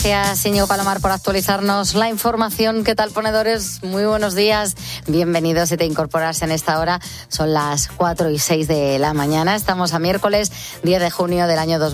Gracias, Íñigo Palomar, por actualizarnos la información. ¿Qué tal, ponedores? Muy buenos días. Bienvenidos si te incorporas en esta hora. Son las 4:06 de la mañana. Estamos a miércoles 10 de junio del año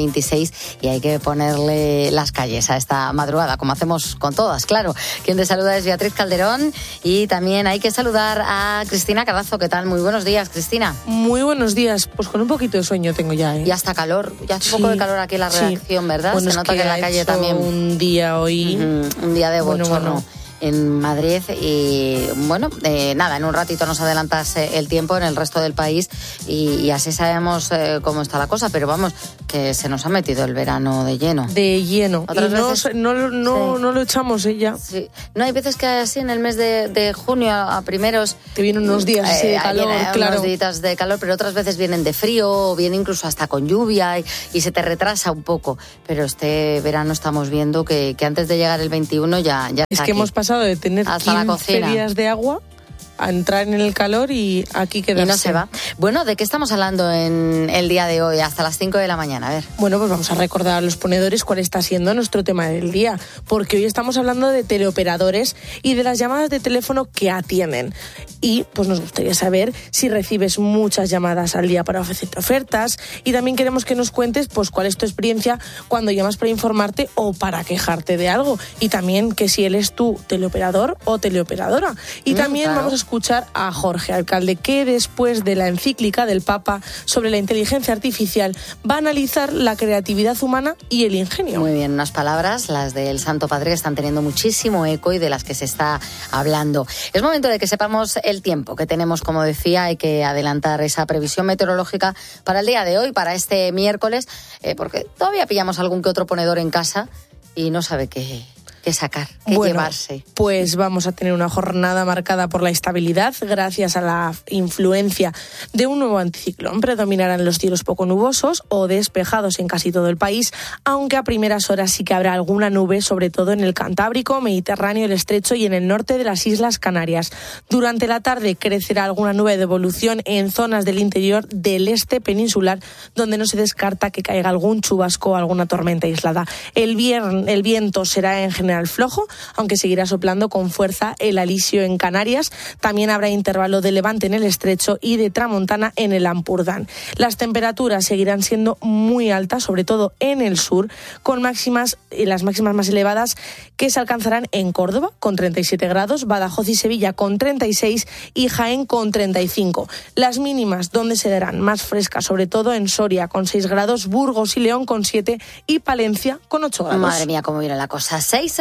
2026 y hay que ponerle las calles a esta madrugada, como hacemos con todas, claro. Quien te saluda es Beatriz Calderón y también hay que saludar a Cristina Carazo. ¿Qué tal? Muy buenos días, Cristina. Muy buenos días. Pues con un poquito de sueño tengo ya, ¿eh? Y hasta calor. Ya hace un poco de calor aquí en la redacción, ¿verdad? Bueno, se nota que en la calle también. Un día hoy. Un día de bochorno. Bueno. En Madrid y bueno, nada, en un ratito nos adelantas el tiempo en el resto del país y así sabemos cómo está la cosa, pero vamos, que se nos ha metido el verano de lleno. De lleno. Otras y veces, no lo echamos ya. Sí. No, hay veces que así en el mes de junio a primeros te vienen unos días así de calor, claro. Unos días de calor, pero otras veces vienen de frío o vienen incluso hasta con lluvia y se te retrasa un poco. Pero este verano estamos viendo que antes de llegar el 21 ya es está que aquí. hemos pasado de tener hasta 15 días de agua a entrar en el calor y aquí quedarse. Y no se va. Bueno, ¿de qué estamos hablando en el día de hoy hasta las 5 de la mañana? A ver. Bueno, pues vamos a recordar a los ponedores cuál está siendo nuestro tema del día, porque hoy estamos hablando de teleoperadores y de las llamadas de teléfono que atienden. Y pues nos gustaría saber si recibes muchas llamadas al día para ofrecerte ofertas y también queremos que nos cuentes pues cuál es tu experiencia cuando llamas para informarte o para quejarte de algo y también que si él es tú teleoperador o teleoperadora. Y también claro. Vamos a escuchar a Jorge, alcalde, que después de la encíclica del Papa sobre la inteligencia artificial va a analizar la creatividad humana y el ingenio. Muy bien, unas palabras, las del Santo Padre, que están teniendo muchísimo eco y de las que se está hablando. Es momento de que sepamos el tiempo que tenemos, como decía, hay que adelantar esa previsión meteorológica para el día de hoy, para este miércoles, porque todavía pillamos algún que otro ponedor en casa y no sabe qué sacar, qué llevarse. Pues vamos a tener una jornada marcada por la estabilidad gracias a la influencia de un nuevo anticiclón. Predominarán los cielos poco nubosos o despejados en casi todo el país, aunque a primeras horas sí que habrá alguna nube, sobre todo en el Cantábrico, Mediterráneo, el Estrecho y en el norte de las Islas Canarias. Durante la tarde crecerá alguna nube de evolución en zonas del interior del este peninsular, donde no se descarta que caiga algún chubasco o alguna tormenta aislada. El viento será en general flojo, aunque seguirá soplando con fuerza el alisio en Canarias. También habrá intervalo de levante en el Estrecho y de tramontana en el Ampurdán. Las temperaturas seguirán siendo muy altas, sobre todo en el sur, con las máximas más elevadas que se alcanzarán en Córdoba con 37 grados, Badajoz y Sevilla con 36 y Jaén con 35. Las mínimas donde se darán más frescas, sobre todo en Soria con 6 grados, Burgos y León con 7 y Palencia con 8 grados. Madre mía, cómo viene la cosa.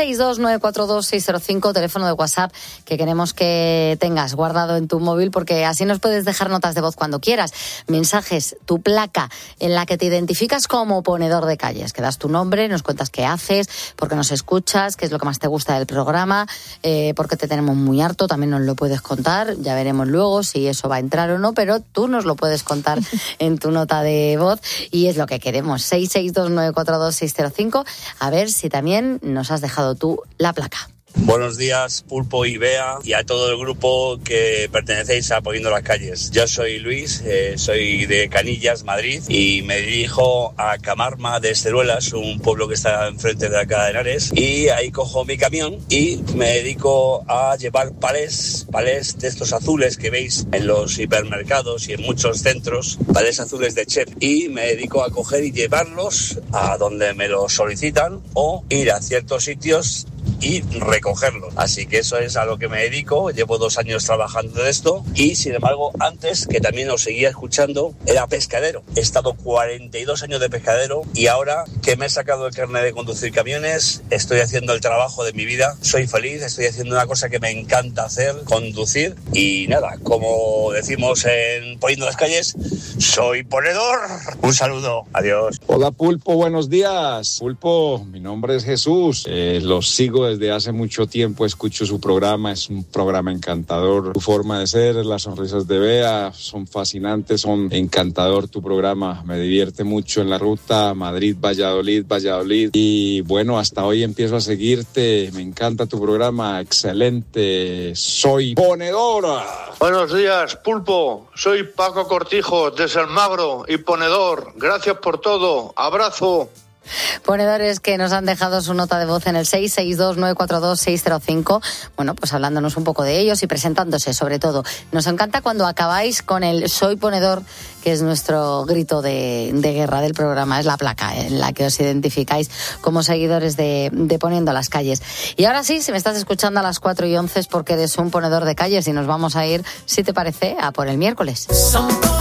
662-942-605, teléfono de WhatsApp que queremos que tengas guardado en tu móvil porque así nos puedes dejar notas de voz cuando quieras. Mensajes, tu placa en la que te identificas como ponedor de calles, que das tu nombre, nos cuentas qué haces, por qué nos escuchas, qué es lo que más te gusta del programa, por qué te tenemos muy harto, también nos lo puedes contar, ya veremos luego si eso va a entrar o no, pero tú nos lo puedes contar en tu nota de voz y es lo que queremos. 662-942-605, a ver si también nos has dejado tú la placa. Buenos días, Pulpo y Bea, y a todo el grupo que pertenecéis a Poniendo las Calles. Yo soy Luis, soy de Canillas, Madrid, y me dirijo a Camarma de Esteruelas, un pueblo que está enfrente de acá de Henares, y ahí cojo mi camión y me dedico a llevar palés de estos azules que veis en los hipermercados y en muchos centros, palés azules de chef, y me dedico a coger y llevarlos a donde me los solicitan o ir a ciertos sitios y recogerlos. Así que eso es a lo que me dedico. Llevo 2 años trabajando de esto y, sin embargo, antes, que también os seguía escuchando, era pescadero. He estado 42 años de pescadero y ahora que me he sacado el carnet de conducir camiones, estoy haciendo el trabajo de mi vida. Soy feliz, estoy haciendo una cosa que me encanta hacer, conducir. Y nada, como decimos en Poniendo las Calles, soy ponedor. Un saludo, adiós. Hola Pulpo, buenos días. Pulpo, mi nombre es Jesús. Los sigo desde hace mucho tiempo, escucho su programa, es un programa encantador. Tu forma de ser, las sonrisas de Bea son fascinantes, son encantador tu programa. Me divierte mucho en la ruta Madrid-Valladolid. Y bueno, hasta hoy empiezo a seguirte. Me encanta tu programa, excelente. Soy ponedora. Buenos días, Pulpo. Soy Paco Cortijo de Salmagro y ponedor. Gracias por todo. Abrazo. Ponedores que nos han dejado su nota de voz en el 662-942-605. Bueno, pues hablándonos un poco de ellos y presentándose, sobre todo. Nos encanta cuando acabáis con el soy ponedor, que es nuestro grito de guerra del programa. Es la placa en la que os identificáis como seguidores de Poniendo las Calles. Y ahora sí, si me estás escuchando a las 4:11 es porque eres un ponedor de calles y nos vamos a ir, si te parece, a por el miércoles.